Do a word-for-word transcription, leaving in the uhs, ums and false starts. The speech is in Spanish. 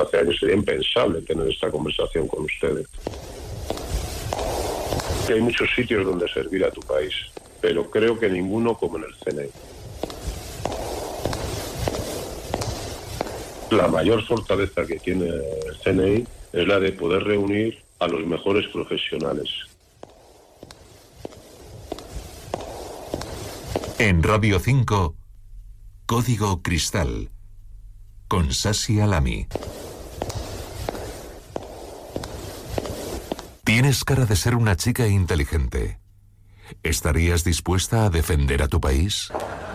hace años sería impensable tener esta conversación con ustedes. Que hay muchos sitios donde servir a tu país, pero creo que ninguno como en el C N I. La mayor fortaleza que tiene el C N I es la de poder reunir a los mejores profesionales. En Radio cinco, Código Cristal, con Sasi Alami. Tienes cara de ser una chica inteligente. ¿Estarías dispuesta a defender a tu país?